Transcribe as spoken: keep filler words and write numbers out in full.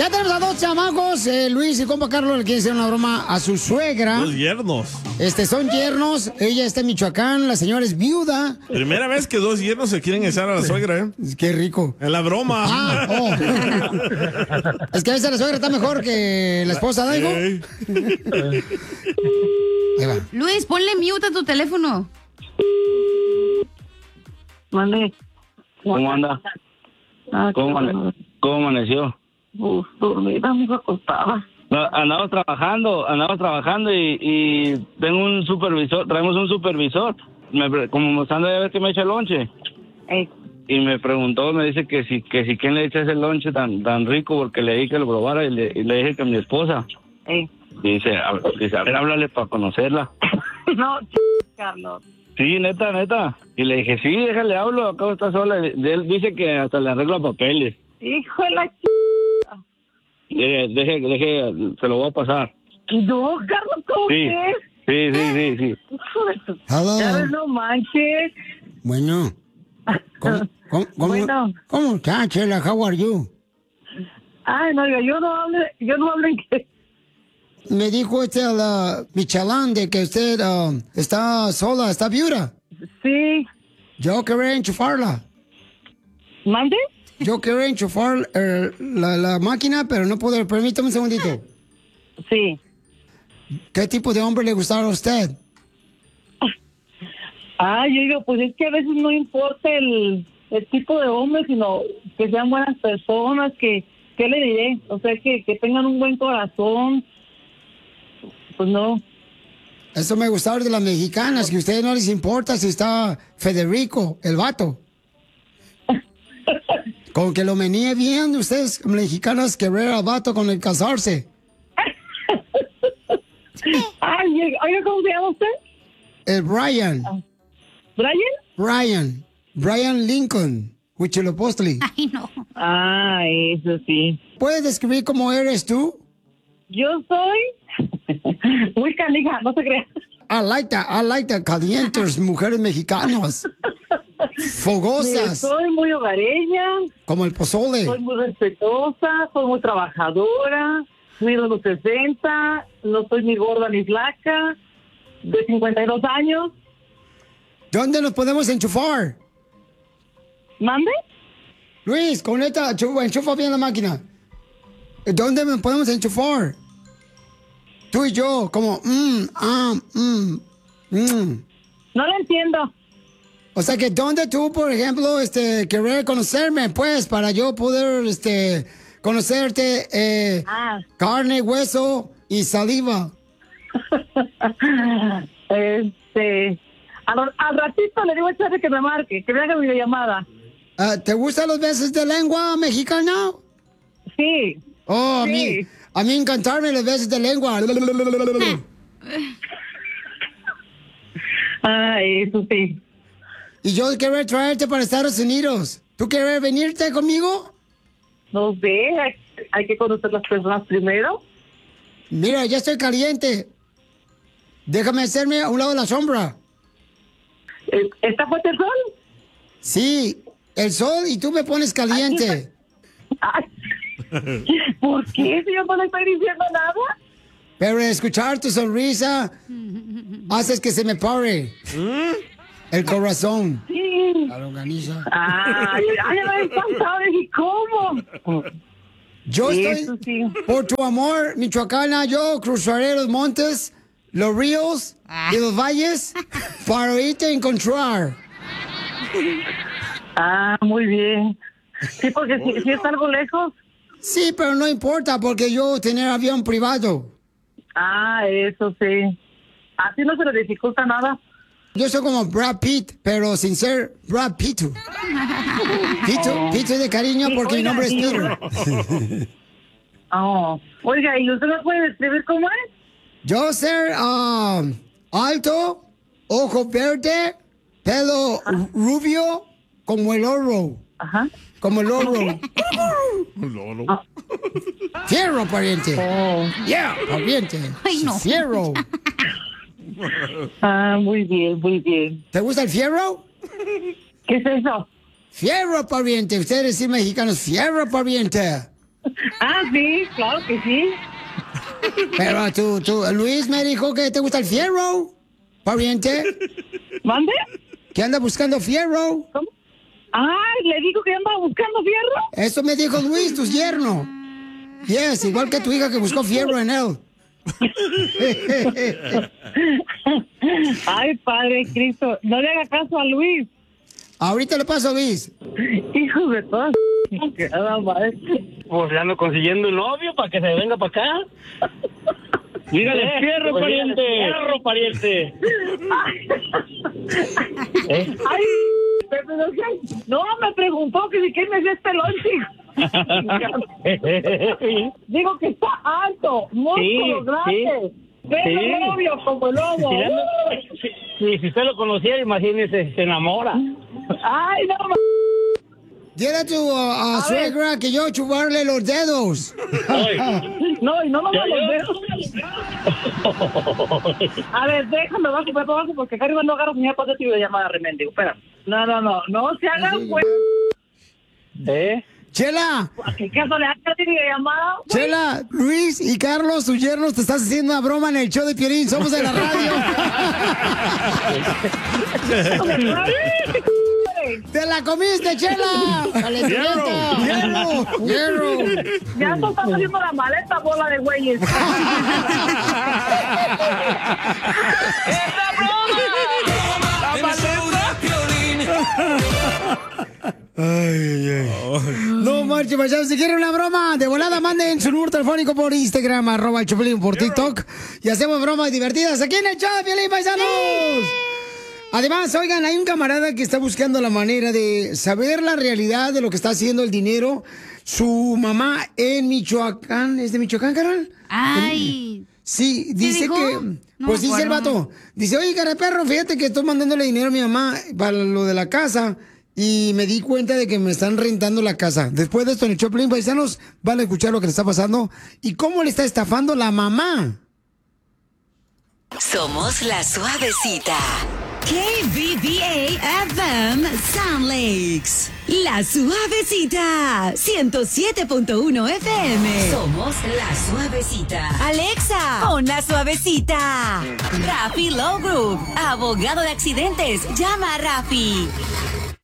Ya tenemos a dos chamacos. Eh, Luis y compa Carlos le quieren hacer una broma a su suegra. Dos yernos. Este, son yernos. Ella está en Michoacán. La señora es viuda. Primera vez que dos yernos se quieren echar a la suegra, ¿eh? Qué rico. En la broma. Ah, oh. Es que a veces la suegra está mejor que la esposa, ¿daigo? Hey. Ahí va. Luis, ponle mute a tu teléfono. Mande. ¿Cómo anda? Ah, ¿Cómo, amane- ¿Cómo amaneció? Uf, dormida, me acostaba. No, andamos trabajando, andamos trabajando y, y tengo un supervisor, traemos un supervisor. Me, pre- como mostrando a ver que me echa el lonche. Ey, Y me preguntó, me dice que si que si quién le echa ese lonche tan tan rico porque le dije que lo probara y le, y le dije que mi esposa. ey. Y dice, a, dice, a ver, háblale para conocerla. No, ch... Carlos. Sí, neta, neta. Y le dije, sí, déjale, hablo, acabo está sola. Y él dice que hasta le arregla papeles. Hijo de la ch... Deje, deje, deje, se lo voy a pasar. No, Carlos, ¿cómo Sí, que es? sí, sí, sí, sí. Hijo de tu... Hello. Ya ves, no manches. Bueno. ¿Cómo, cómo, cómo, Bueno. ¿Cómo está, Chela? How are you? Ay, no, yo yo no hablo, yo no hablo inglés. Me dijo este la Michalán de que usted ah, está sola, está viuda. Sí. Yo quería enchufarla. ¿Mande? Yo quería enchufar eh, la, la máquina, pero no puedo. Permítame un segundito. Sí. ¿Qué tipo de hombre le gustaba a usted? Ah, yo digo, pues es que a veces no importa el, el tipo de hombre, sino que sean buenas personas, que, ¿qué le diré? O sea, que, que tengan un buen corazón. Pues no. Eso me gustaba de las mexicanas, que a ustedes no les importa si está Federico, el vato. Con que lo menee bien, ustedes mexicanas querer al vato con el casarse. Ay, oiga, ¿cómo se llama usted? El Brian. ¿Brian? Brian. Brian Lincoln. Huitzilopochtli. Ay, no. Ah, eso sí. ¿Puedes describir cómo eres tú? Yo soy muy canija, no se crea. I like that, I like that. Calientes, mujeres mexicanas. Fogosas. Soy muy hogareña. Como el pozole. Soy muy respetuosa, soy muy trabajadora. Mido los sesenta, no soy ni gorda ni flaca. De cincuenta y dos años. ¿Dónde nos podemos enchufar? ¿Mande? Luis, conecta, enchufa, enchufa bien la máquina. ¿Dónde nos podemos enchufar? Tú y yo, como, mmm, ah, mmm, mmm. No lo entiendo. O sea que, ¿dónde tú, por ejemplo, este, querer conocerme, pues, para yo poder, este, conocerte, eh, Ah. carne, hueso y saliva? este... Al, al ratito le digo a Charlie que me marque, que me haga videollamada. Ah, ¿te gustan los besos de lengua mexicana? Sí. Oh, a Sí. mí, a mí encantarme los besos de lengua. Ah, eso sí. Y yo quiero traerte para Estados Unidos. ¿Tú quieres venirte conmigo? No sé, hay, hay que conocer las personas primero. Mira, ya estoy caliente. Déjame hacerme a un lado de la sombra. ¿Está fuerte el sol? Sí, el sol y tú me pones caliente. Ay, ¿por qué si yo no le estoy diciendo nada? Pero escuchar tu sonrisa haces que se me pare el corazón. Sí. La longaniza. Ay, ay, me he espantado. ¿Y cómo? Yo Eso estoy, sí. por tu amor, Michoacana, yo cruzaré los montes, los ríos y los valles para irte a encontrar. Ah, muy bien. Sí, porque si, si es algo lejos. Sí, pero no importa porque yo tener avión privado. Ah, eso sí. Así no se le dificulta nada. Yo soy como Brad Pitt, pero sin ser Brad Pitt. Pito, Pito de cariño porque mi Oiga, nombre es y- Peter. Oh. Oiga, ¿y usted me puede describir cómo es? Yo ser ah, alto, ojo verde, pelo rubio, como el oro. Ajá. Como el oro. Lolo. Fierro, pariente. Oh. Yeah, pariente. Ay, no. Fierro. Ah, muy bien, muy bien. ¿Te gusta el fierro? ¿Qué es eso? Fierro, pariente. Ustedes sí mexicanos, fierro, pariente. Ah, sí, claro que sí. Pero tú, tú, Luis me dijo que te gusta el fierro, pariente. ¿Mande? ¿Que anda buscando fierro? ¿Cómo? Ah, le digo que anda buscando fierro. Eso me dijo Luis, tu yerno. Yes, igual que tu hija que buscó fierro en él. Ay, Padre Cristo, no le haga caso a Luis. Ahorita le paso a Luis. Hijo de todas. Pues le ando consiguiendo un novio para que se venga para acá. Dígale fierro, Pues pariente. dígale Fierro, pariente. ¿Eh? Ay, pero no, no, me preguntó que si quién me hacía este lonche. Digo que está alto, músculo Sí, grande. sí. Pelo Sí. novio como el lobo. Si, le ando- si, si- si usted lo conociera, imagínese, se enamora. Ay, no, ma- Dile a tu uh, uh, suegra que yo chuparle los dedos. no, y no lo Ya, los ya. dedos. A ver, déjame, va a super abajo porque acá arriba no agarro señal para de llamada remendigo. Espera. No, no, no, no se hagan pues. ¿Eh? Chela, ¿A qué caso le hagas llamada? Chela, Luis y Carlos, tus yernos, te estás haciendo una broma en el show de Piolín. Somos de la radio. ¡Te la comiste, Chela! ¡Calenturienta! ¡Hierro! ¡Hierro! Ya tú estás haciendo la maleta, bola de güeyes. Ay, ay, ay. No marche, paisanos. Si quieren una broma, de volada manden su número telefónico por Instagram, arroba el Chapulín, por TikTok. Y hacemos bromas divertidas aquí en el show de Piolín, paisanos. Además, oigan, hay un camarada que está buscando la manera de saber la realidad de lo que está haciendo el dinero su mamá en Michoacán. ¿Es de Michoacán, carnal? Ay. Sí, dice dijo? que... No Pues me dice el acuerdo. vato. Dice, oye, cara de perro, fíjate que estoy mandándole dinero a mi mamá para lo de la casa. Y me di cuenta de que me están rentando la casa. Después de esto en el Choplin, paisanos, van a escuchar lo que le está pasando y cómo le está estafando la mamá. Somos la suavecita. K B B A F M Sound Lakes. La suavecita. ciento siete punto uno F M. Somos la suavecita. Alexa, pon la suavecita. Rafi Law Group. Abogado de accidentes. Llama a Rafi.